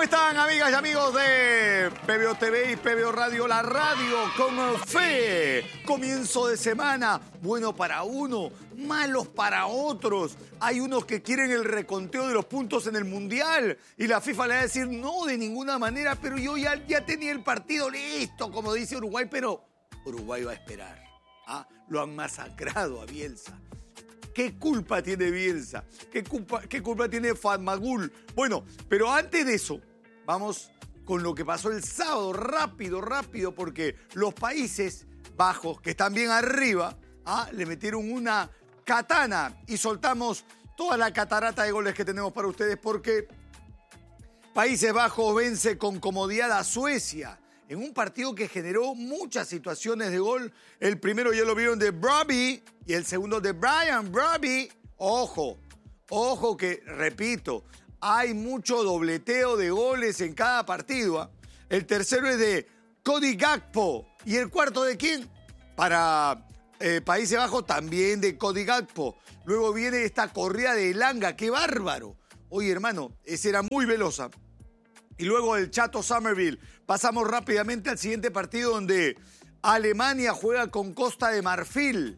están, amigas y amigos de PBO TV y PBO Radio, la radio con fe? Comienzo de semana, bueno para uno, malos para otros. Hay unos que quieren el reconteo de los puntos en el Mundial y la FIFA le va a decir no, de ninguna manera, pero yo ya tenía el partido listo, como dice Uruguay, pero Uruguay va a esperar. Lo han masacrado a Bielsa. ¿Qué culpa tiene Bielsa? ¿Qué culpa tiene Fatmagul? Bueno, pero antes de eso, vamos con lo que pasó el sábado. Rápido, porque los Países Bajos, que están bien arriba, le metieron una katana y soltamos toda la catarata de goles que tenemos para ustedes, porque Países Bajos vence con comodidad a Suecia en un partido que generó muchas situaciones de gol. El primero ya lo vieron de Brobbey y el segundo de Brian Brobbey. Ojo que, repito, hay mucho dobleteo de goles en cada partido. El tercero es de Cody Gakpo. ¿Y el cuarto de quién? Para Países Bajos también de Cody Gakpo. Luego viene esta corrida de Elanga. ¡Qué bárbaro! Oye, hermano, esa era muy velosa. Y luego el Chato Somerville. Pasamos rápidamente al siguiente partido donde Alemania juega con Costa de Marfil.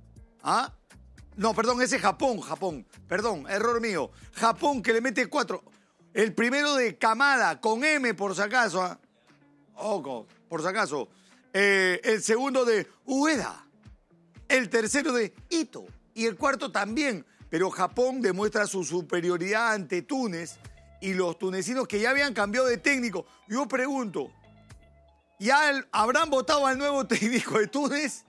No, perdón, ese es Japón. Perdón, error mío. Japón que le mete 4. El primero de Kamada, con M por si acaso. Ojo, por si acaso. El segundo de Ueda. El tercero de Ito. Y el cuarto también. Pero Japón demuestra su superioridad ante Túnez. Y los tunecinos que ya habían cambiado de técnico. Yo pregunto, ¿ya habrán votado al nuevo técnico de Túnez?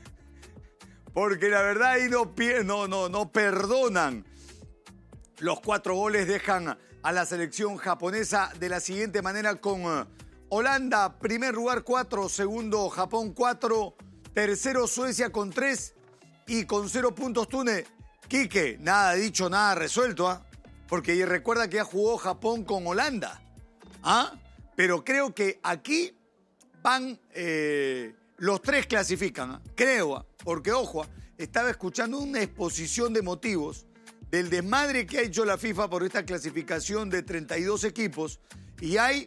Porque la verdad ahí no perdonan. Los 4 goles dejan a la selección japonesa de la siguiente manera con Holanda, primer lugar 4, segundo Japón 4, tercero Suecia con 3 y con 0 puntos Túnez. Quique, nada dicho, nada resuelto, porque recuerda que ya jugó Japón con Holanda. Pero creo que aquí van, los 3 clasifican. Creo, porque ojo, estaba escuchando una exposición de motivos del desmadre que ha hecho la FIFA por esta clasificación de 32 equipos. Y hay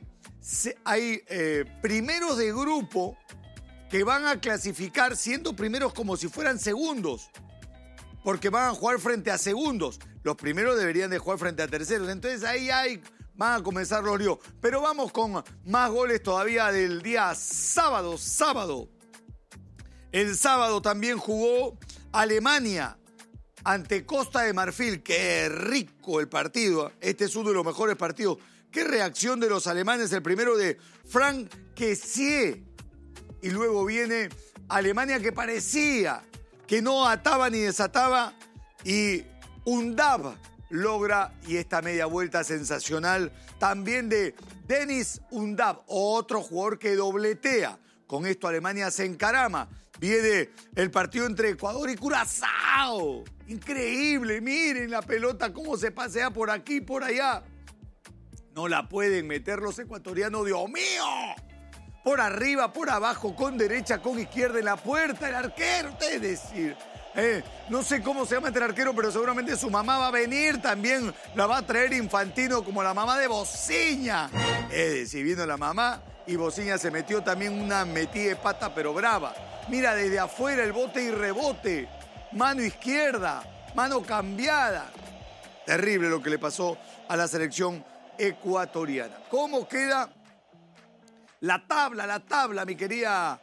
primeros de grupo que van a clasificar siendo primeros como si fueran segundos. Porque van a jugar frente a segundos. Los primeros deberían de jugar frente a terceros. Entonces ahí van a comenzar los líos. Pero vamos con más goles todavía del día sábado. El sábado también jugó Alemania ante Costa de Marfil. ¡Qué rico el partido! Este es uno de los mejores partidos. ¡Qué reacción de los alemanes! El primero de Frank Kessie. Y luego viene Alemania, que parecía que no ataba ni desataba, y Undav logra, y esta media vuelta sensacional también de Dennis Undav, otro jugador que dobletea. Con esto Alemania se encarama. Viene el partido entre Ecuador y Curazao. Increíble, miren la pelota cómo se pasea por aquí y por allá. No la pueden meter los ecuatorianos, Dios mío. Por arriba, por abajo, con derecha, con izquierda, en la puerta, el arquero. Es decir, no sé cómo se llama este arquero, pero seguramente su mamá va a venir también. La va a traer Infantino como la mamá de Bociña. Es decir, vino la mamá y Bociña se metió también una metida de pata, pero brava. Mira, desde afuera el bote y rebote. Mano izquierda, mano cambiada. Terrible lo que le pasó a la selección ecuatoriana. ¿Cómo queda la tabla, mi querida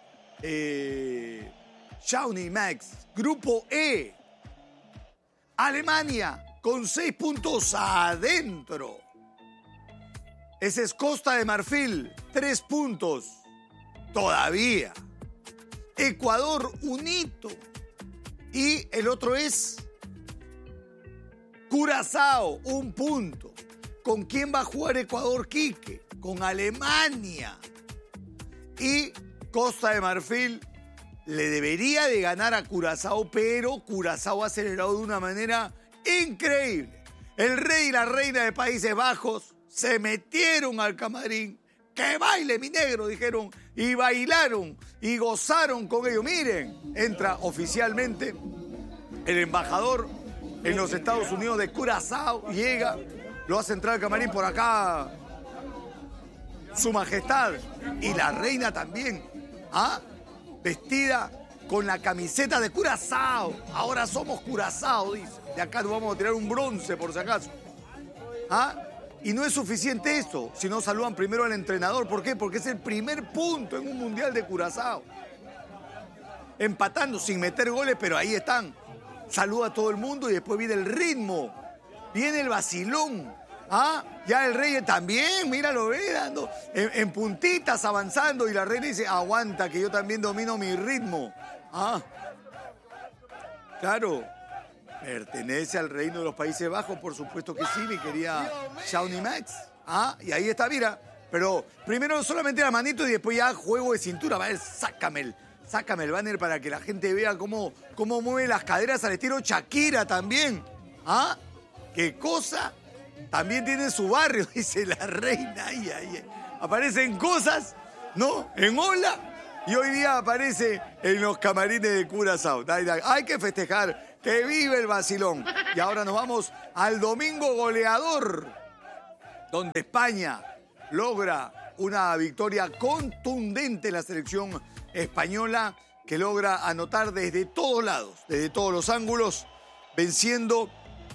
Shawnee Max? Grupo E. Alemania con 6 puntos adentro. Ese es Costa de Marfil, 3 puntos. Todavía. Ecuador, un hito. Y el otro es Curazao, 1 punto. ¿Con quién va a jugar Ecuador, Quique? Con Alemania. Y Costa de Marfil le debería de ganar a Curazao, pero Curazao ha acelerado de una manera increíble. El rey y la reina de Países Bajos se metieron al camarín. ¡Que baile, mi negro!, dijeron, y bailaron y gozaron con ellos. Miren, entra oficialmente el embajador en los Estados Unidos de Curazao, llega, lo hace entrar al camarín por acá. su majestad y la reina también, ¿ah? Vestida con la camiseta de Curazao. Ahora somos Curazao, dice. De acá nos vamos a tirar un bronce, por si acaso. ¿Ah? Y no es suficiente esto, si no saludan primero al entrenador. ¿Por qué? Porque es el primer punto en un mundial de Curazao. Empatando, sin meter goles, pero ahí están. Saluda a todo el mundo y después viene el ritmo. Viene el vacilón. ¿Ah? Ya el rey también, míralo, ve, dando en puntitas, avanzando. Y la reina dice, aguanta, que yo también domino mi ritmo. ¿Ah? Claro. Pertenece al reino de los Países Bajos, por supuesto que sí, mi querida Shawnee Max. ¿Ah? Y ahí está, mira. Pero primero solamente la manito y después ya juego de cintura. Va a ver, sácame el banner para que la gente vea cómo mueve las caderas al estilo Shakira también. ¿Ah? ¿Qué cosa? También tiene su barrio, dice la reina. Ay. Aparecen cosas, ¿no? En Ola. Y hoy día aparece en los camarines de Curazao. Hay que festejar. ¡Que vive el vacilón! Y ahora nos vamos al domingo goleador, donde España logra una victoria contundente en la selección española, que logra anotar desde todos lados, desde todos los ángulos, venciendo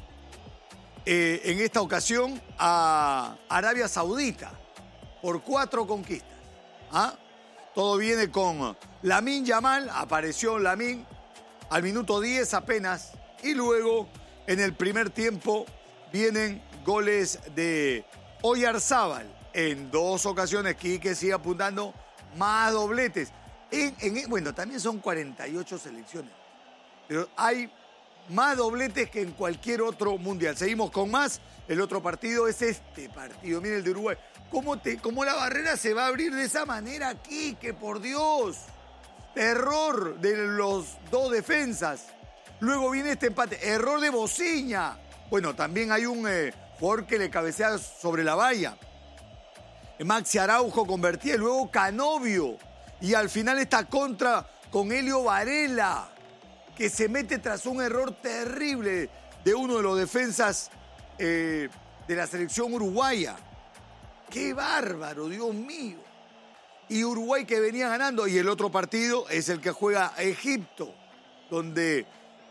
en esta ocasión a Arabia Saudita por 4 conquistas. ¿Ah? Todo viene con Lamine Yamal, apareció Lamine al minuto 10 apenas, y luego en el primer tiempo vienen goles de Oyarzábal. En 2 ocasiones Quique sigue apuntando más dobletes. Bueno, también son 48 selecciones, pero hay más dobletes que en cualquier otro mundial. Seguimos con más. El otro partido es este partido. Miren el de Uruguay. ¿Cómo la barrera se va a abrir de esa manera aquí? ¡Que por Dios! Error de los 2 defensas. Luego viene este empate. Error de Bociña. Bueno, también hay un jugador que le cabecea sobre la valla. Maxi Araujo convertía y luego Canovio. Y al final esta contra con Helio Varela, que se mete tras un error terrible de uno de los defensas de la selección uruguaya. ¡Qué bárbaro, Dios mío! Y Uruguay que venía ganando. Y el otro partido es el que juega Egipto, donde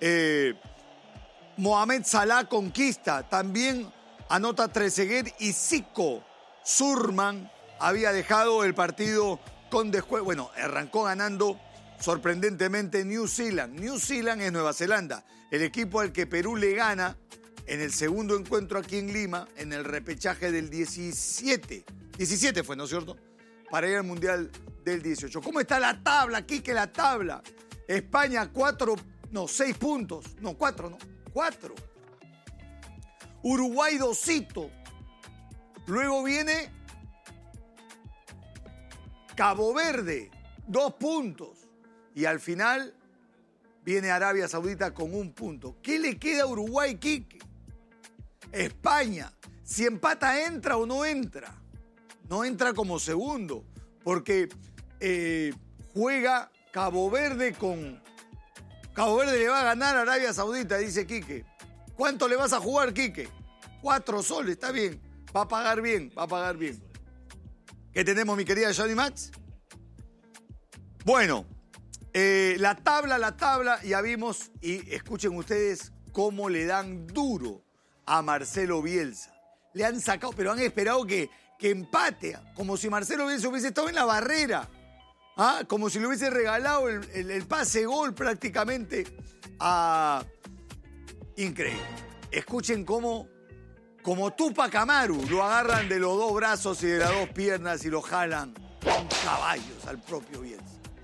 Mohamed Salah conquista. También anota Trezeguet y Zico. Surman había dejado el partido con descuento. Bueno, arrancó ganando sorprendentemente New Zealand. New Zealand es Nueva Zelanda, el equipo al que Perú le gana en el segundo encuentro aquí en Lima, en el repechaje del 17. 17 fue, ¿no es cierto? Para ir al Mundial del 18. ¿Cómo está la tabla, Quique, la tabla? España 6 puntos. No, 4, ¿no? 4. Uruguay 2. Luego viene Cabo Verde, 2 puntos. Y al final viene Arabia Saudita con 1 punto. ¿Qué le queda a Uruguay, Quique? España, si empata, ¿entra o no entra? No entra como segundo, porque juega Cabo Verde con... Cabo Verde le va a ganar a Arabia Saudita, dice Quique. ¿Cuánto le vas a jugar, Quique? 4 soles, está bien. Va a pagar bien, va a pagar bien. ¿Qué tenemos, mi querida Shawnee Max? Bueno, la tabla, ya vimos, y escuchen ustedes cómo le dan duro a Marcelo Bielsa. Le han sacado, pero han esperado que empate, como si Marcelo Bielsa hubiese estado en la barrera. ¿Ah? Como si le hubiese regalado el pase gol prácticamente a... Increíble. Escuchen cómo Tupac Amaru lo agarran de los 2 brazos y de las 2 piernas y lo jalan con caballos al propio Bielsa.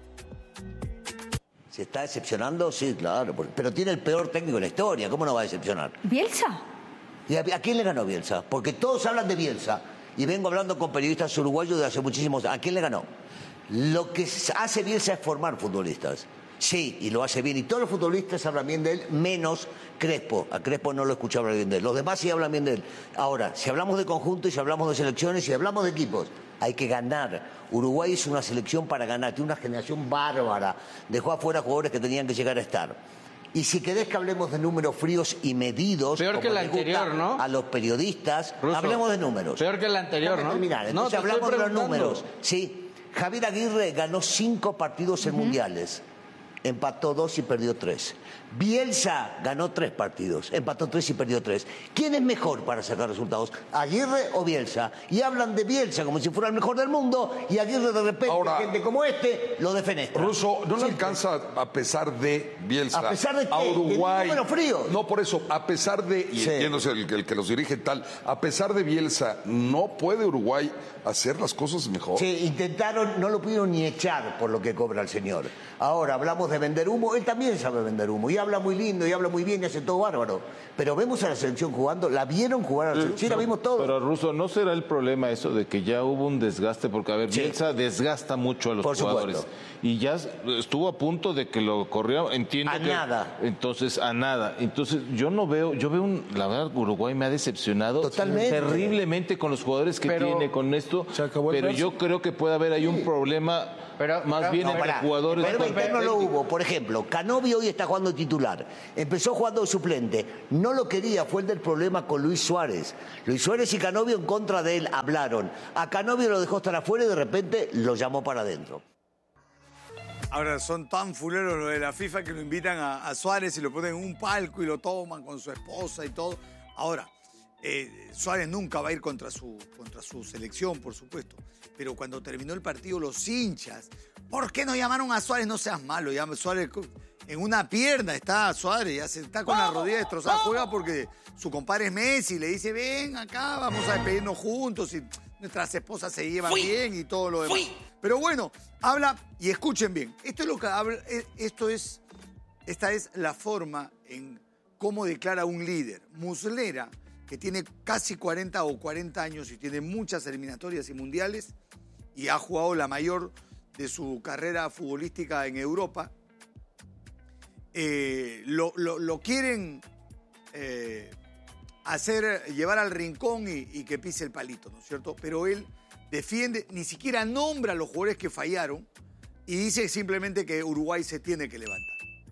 ¿Se está decepcionando? Sí, claro. Pero tiene el peor técnico de la historia. ¿Cómo no va a decepcionar? ¿Bielsa? ¿Y a quién le ganó Bielsa? Porque todos hablan de Bielsa. Y vengo hablando con periodistas uruguayos de hace muchísimos años. ¿A quién le ganó? Lo que hace Bielsa es formar futbolistas. Sí, y lo hace bien. Y todos los futbolistas hablan bien de él, menos Crespo. A Crespo no lo escuché hablar bien de él. Los demás sí hablan bien de él. Ahora, si hablamos de conjunto y si hablamos de selecciones y si hablamos de equipos, hay que ganar. Uruguay es una selección para ganar. Tiene una generación bárbara. Dejó afuera jugadores que tenían que llegar a estar. Y si querés que hablemos de números fríos y medidos, peor que el les gusta anterior, ¿no? A los periodistas, Ruso, hablemos de números. Peor que el anterior, Déjame ¿no? terminar. Entonces No, te hablamos de estoy los preguntando. números. Sí, Javier Aguirre ganó 5 partidos en mundiales. Empató 2 y perdió 3. Bielsa ganó 3 partidos, empató 3 y perdió 3. ¿Quién es mejor para sacar resultados, Aguirre o Bielsa? Y hablan de Bielsa como si fuera el mejor del mundo y Aguirre de repente, Ahora, gente como este, lo defenestra. Russo, ¿no le Siempre. alcanza a pesar de Bielsa? ¿A pesar de qué? A Uruguay. ¿De números fríos? No, por eso, a pesar de, y Sí. entiéndose el que los dirige tal, a pesar de Bielsa, ¿no puede Uruguay hacer las cosas mejor? Sí, intentaron, no lo pudieron ni echar por lo que cobra el señor. Ahora, hablamos de vender humo, él también sabe vender humo, y habla muy lindo, y habla muy bien, y hace todo bárbaro. Pero vemos a la selección jugando, ¿la vieron jugar a la selección? Sí, la vimos todo. Pero Russo, ¿no será el problema eso de que ya hubo un desgaste? Porque, a ver, Sí. Bielsa desgasta mucho a los Por jugadores. supuesto. Y ya estuvo a punto de que lo corrieron, entiendo A que... nada. Entonces, a nada. Entonces, yo veo la verdad, Uruguay me ha decepcionado Totalmente. terriblemente con los jugadores que Pero tiene, con esto. se acabó el Pero verso. yo creo que puede haber ahí un problema más bien entre Pará, jugadores. problema interno lo hubo. Por ejemplo, Canovi hoy está jugando titular. Empezó jugando de suplente. No lo quería, fue el del problema con Luis Suárez. Luis Suárez y Canovi en contra de él hablaron. A Canovi lo dejó estar afuera y de repente lo llamó para adentro. Ahora, son tan fuleros los de la FIFA que lo invitan a Suárez y lo ponen en un palco y lo toman con su esposa y todo. Ahora, Suárez nunca va a ir contra su selección, por supuesto. Pero cuando terminó el partido, los hinchas, ¿por qué no llamaron a Suárez? No seas malo, llama Suárez en una pierna está Suárez, ya se está con la rodilla destrozada. Juega porque su compadre es Messi, le dice, ven acá, vamos a despedirnos juntos y nuestras esposas se llevan bien y todo lo demás. Pero bueno, habla y escuchen bien. Esto es lo que habla, esta es la forma en cómo declara un líder. Muslera, que tiene casi 40 años y tiene muchas eliminatorias y mundiales y ha jugado la mayor de su carrera futbolística en Europa, lo quieren llevar al rincón y que pise el palito, ¿no es cierto? Pero él defiende, ni siquiera nombra a los jugadores que fallaron y dice simplemente que Uruguay se tiene que levantar.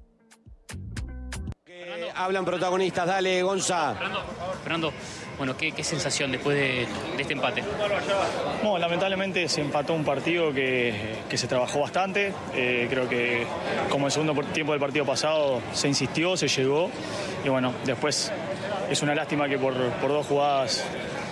Hablan protagonistas, dale, Gonza. Fernando, bueno, ¿qué sensación después de este empate? No, lamentablemente se empató un partido que se trabajó bastante. Creo que como el segundo tiempo del partido pasado se insistió, se llegó. Y bueno, después es una lástima que por 2 jugadas,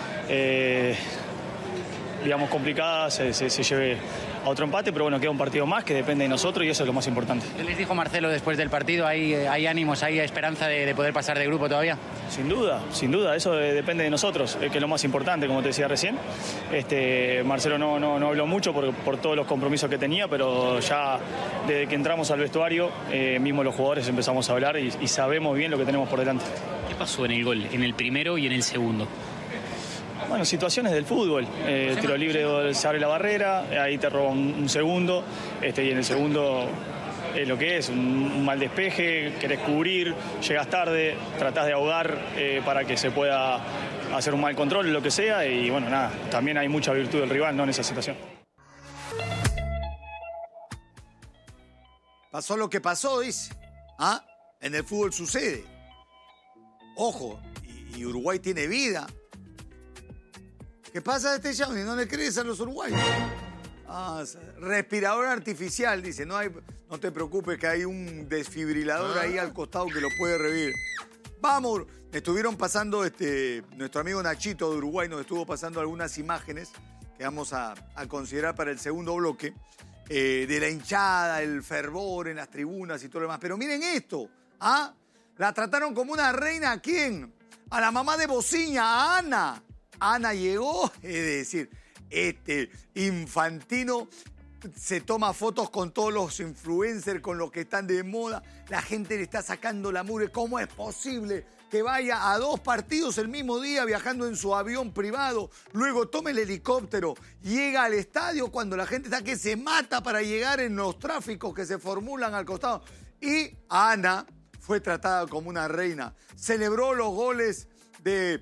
digamos, complicadas se lleve a otro empate. Pero bueno, queda un partido más que depende de nosotros y eso es lo más importante. ¿Qué les dijo Marcelo después del partido? ¿Hay ánimos, hay esperanza de poder pasar de grupo todavía? Sin duda, eso depende de nosotros, que es lo más importante, como te decía recién. Marcelo no habló mucho por todos los compromisos que tenía, pero ya desde que entramos al vestuario, mismo los jugadores empezamos a hablar y sabemos bien lo que tenemos por delante. ¿Qué pasó en el gol, en el primero y en el segundo? Bueno, situaciones del fútbol. Tiro libre, se abre la barrera, ahí te roba un segundo, y en el segundo es lo que es, un mal despeje, querés cubrir, llegas tarde, tratás de ahogar para que se pueda hacer un mal control, lo que sea, y bueno, nada, también hay mucha virtud del rival, ¿no?, en esa situación. Pasó lo que pasó, dice. ¿Ah? En el fútbol sucede. Ojo, y Uruguay tiene vida. ¿Qué pasa de este Xiaomi? ¿No le crees a los uruguayos? Respirador artificial, dice. No te preocupes que hay un desfibrilador ahí al costado que lo puede revivir. Vamos, me estuvieron pasando, nuestro amigo Nachito de Uruguay nos estuvo pasando algunas imágenes que vamos a considerar para el segundo bloque, de la hinchada, el fervor en las tribunas y todo lo demás. Pero miren esto, ¿ah? La trataron como una reina, ¿a quién? A la mamá de Bociña, a Ana. Ana llegó, es decir, Infantino se toma fotos con todos los influencers, con los que están de moda. La gente le está sacando la mugre. ¿Cómo es posible que vaya a 2 partidos el mismo día viajando en su avión privado? Luego tome el helicóptero, llega al estadio cuando la gente está que se mata para llegar en los tráficos que se formulan al costado. Y Ana fue tratada como una reina. Celebró los goles de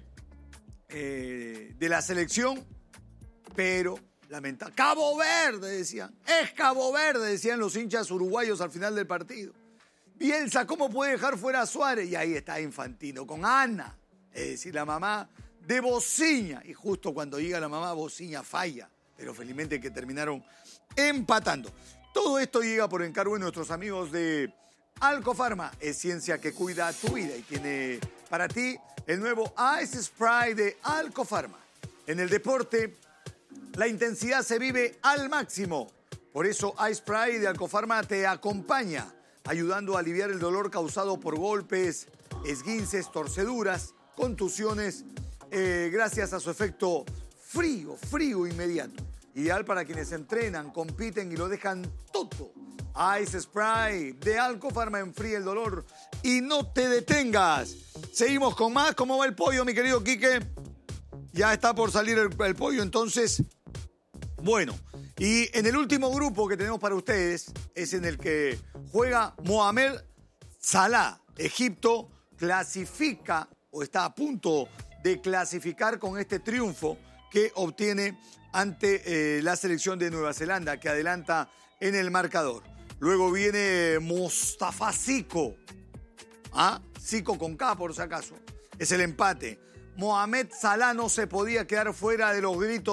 la selección, pero lamentable. Cabo Verde, decían. Es Cabo Verde, decían los hinchas uruguayos al final del partido. Bielsa, ¿cómo puede dejar fuera a Suárez? Y ahí está Infantino con Ana, es decir, la mamá de Bociña. Y justo cuando llega la mamá, Bociña falla, pero felizmente que terminaron empatando. Todo esto llega por encargo de nuestros amigos de Alcofarma. Es ciencia que cuida tu vida y tiene para ti el nuevo Ice Spray de Alcofarma. En el deporte, la intensidad se vive al máximo. Por eso Ice Spray de Alcofarma te acompaña, ayudando a aliviar el dolor causado por golpes, esguinces, torceduras, contusiones, gracias a su efecto frío inmediato. Ideal para quienes entrenan, compiten y lo dejan todo. Ice Spray de Alcofarma enfría el dolor y no te detengas. Seguimos con más. ¿Cómo va el pollo, mi querido Quique? Ya está por salir el pollo, entonces. Bueno, y en el último grupo que tenemos para ustedes es en el que juega Mohamed Salah. Egipto clasifica o está a punto de clasificar con este triunfo que obtiene ante la selección de Nueva Zelanda, que adelanta en el marcador. Luego viene Mostafa Zico. Zico con K, por si acaso. Es el empate. Mohamed Salah no se podía quedar fuera de los gritos